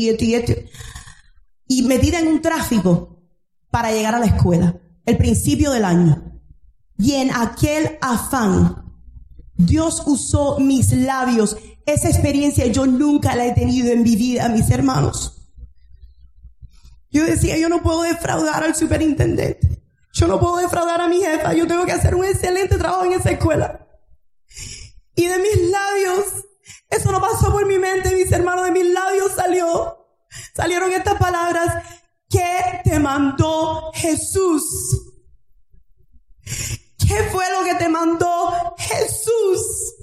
y metida en un tráfico para llegar a la escuela, el principio del año. Y en aquel afán, Dios usó mis labios. Esa experiencia yo nunca la he tenido en mi vida, mis hermanos. Yo decía, yo no puedo defraudar al superintendente. Yo no puedo defraudar a mi jefa. Yo tengo que hacer un excelente trabajo en esa escuela. Y de mis labios, eso no pasó por mi mente, mis hermanos, de mis labios salieron estas palabras: ¿qué te mandó Jesús? ¿Qué fue lo que te mandó Jesús?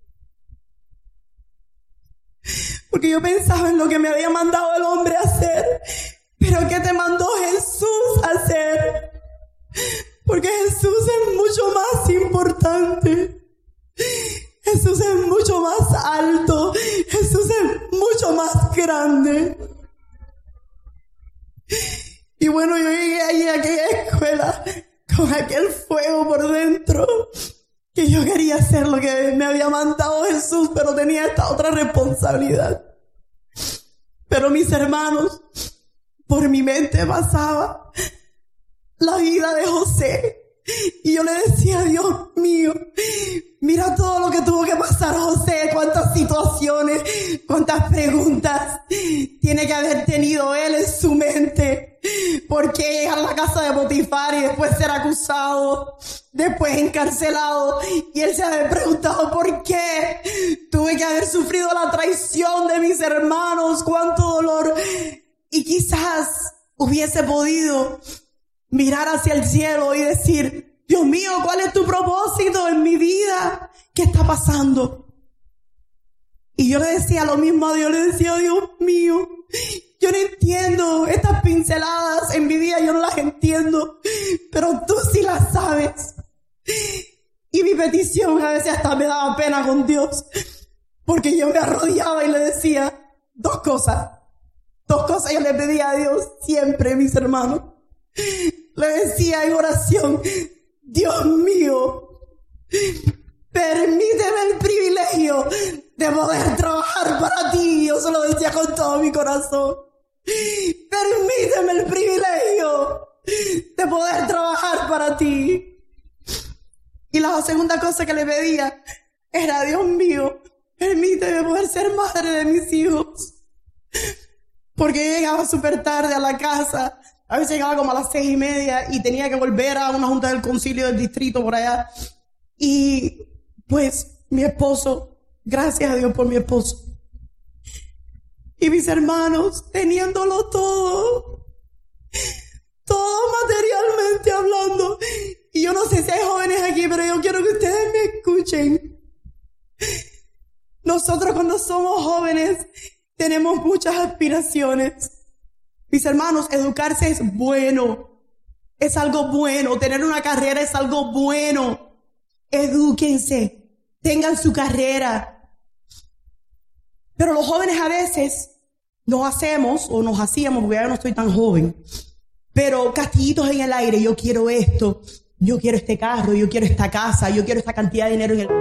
Porque yo pensaba en lo que me había mandado el hombre a hacer, pero ¿qué te mandó Jesús a hacer? Porque Jesús es mucho más importante. Jesús es mucho más alto. Jesús es mucho más grande. Y bueno, yo llegué allí a aquella escuela con aquel fuego por dentro, que yo quería hacer lo que me había mandado Jesús, pero tenía esta otra responsabilidad. Pero mis hermanos, por mi mente pasaba la vida de José. Y yo le decía, Dios mío, mira todo lo que tuvo que pasar José, cuántas situaciones, cuántas preguntas tiene que haber tenido él en su mente. ¿Por qué llegar a la casa de Potifar y después ser acusado, después encarcelado? Y él se había preguntado, ¿por qué tuve que haber sufrido la traición de mis hermanos? Cuánto dolor. Y quizás hubiese podido mirar hacia el cielo y decir, Dios mío, ¿cuál es tu propósito en mi vida? ¿Qué está pasando? Y yo le decía lo mismo a Dios, le decía, Dios mío, yo no entiendo estas pinceladas en mi vida, yo no las entiendo, pero tú sí las sabes. Y mi petición a veces hasta me daba pena con Dios, porque yo me arrodillaba y le decía dos cosas yo le pedía a Dios siempre, mis hermanos. Le decía en oración, Dios mío, permíteme el privilegio de poder trabajar para ti. Yo se lo decía con todo mi corazón. Permíteme el privilegio de poder trabajar para ti. Y la segunda cosa que le pedía era, Dios mío, permíteme poder ser madre de mis hijos. Porque yo llegaba súper tarde a la casa. A veces llegaba como a las 6:30 y tenía que volver a una junta del concilio del distrito por allá. Y pues mi esposo, gracias a Dios por mi esposo. Y mis hermanos, teniéndolo todo materialmente hablando. Y yo no sé si hay jóvenes aquí, pero yo quiero que ustedes me escuchen. Nosotros cuando somos jóvenes tenemos muchas aspiraciones. Mis hermanos, educarse es bueno. Es algo bueno. Tener una carrera es algo bueno. Edúquense. Tengan su carrera. Pero los jóvenes a veces nos hacíamos, porque ya no estoy tan joven, pero castillitos en el aire. Yo quiero esto. Yo quiero este carro. Yo quiero esta casa. Yo quiero esta cantidad de dinero en el...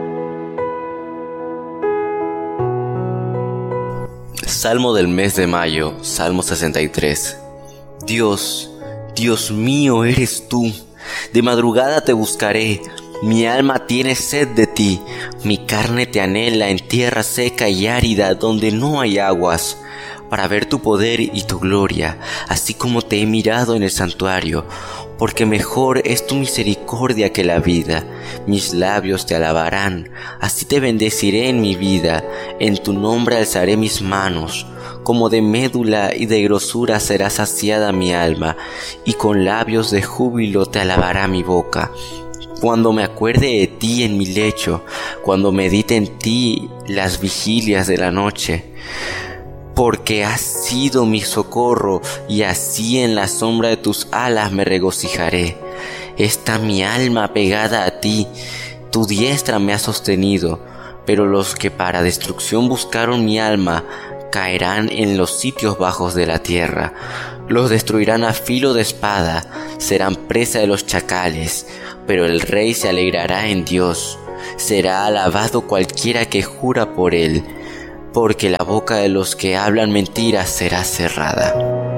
Salmo del mes de mayo, Salmo 63. Dios, Dios mío eres tú. De madrugada te buscaré. Mi alma tiene sed de ti. Mi carne te anhela en tierra seca y árida donde no hay aguas, para ver tu poder y tu gloria, así como te he mirado en el santuario. Porque mejor es tu misericordia que la vida. Mis labios te alabarán, así te bendeciré en mi vida. En tu nombre alzaré mis manos. Como de médula y de grosura será saciada mi alma, y con labios de júbilo te alabará mi boca. Cuando me acuerde de ti en mi lecho, cuando medite en ti las vigilias de la noche. Porque has sido mi socorro, y así en la sombra de tus alas me regocijaré. Está mi alma pegada a ti, tu diestra me ha sostenido. Pero los que para destrucción buscaron mi alma, caerán en los sitios bajos de la tierra. Los destruirán a filo de espada, serán presa de los chacales. Pero el rey se alegrará en Dios, será alabado cualquiera que jura por él. porque la boca de los que hablan mentiras será cerrada.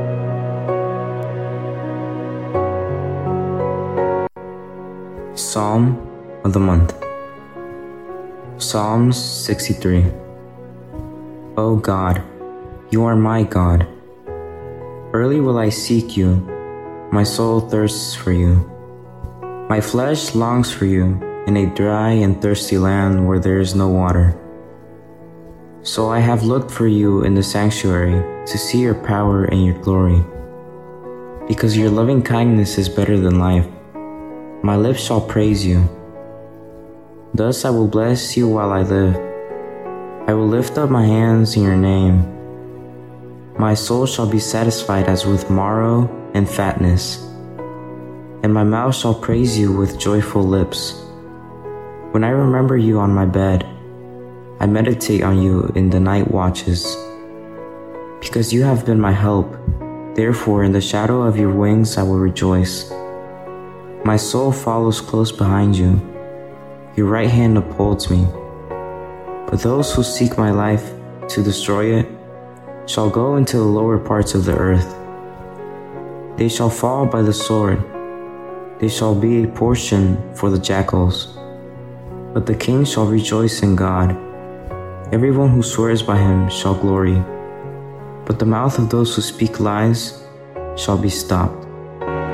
Psalm of the Month. Psalms 63. O God, you are my God. Early will I seek you. My soul thirsts for you. My flesh longs for you in a dry and thirsty land where there is no water. So I have looked for you in the sanctuary to see your power and your glory. Because your loving kindness is better than life, my lips shall praise you. Thus I will bless you while I live. I will lift up my hands in your name. My soul shall be satisfied as with marrow and fatness, and my mouth shall praise you with joyful lips. When I remember you on my bed, I meditate on you in the night watches. Because you have been my help, therefore in the shadow of your wings I will rejoice. My soul follows close behind you. Your right hand upholds me. But those who seek my life to destroy it shall go into the lower parts of the earth. They shall fall by the sword. They shall be a portion for the jackals. But the king shall rejoice in God. Everyone who swears by him shall glory. But the mouth of those who speak lies shall be stopped.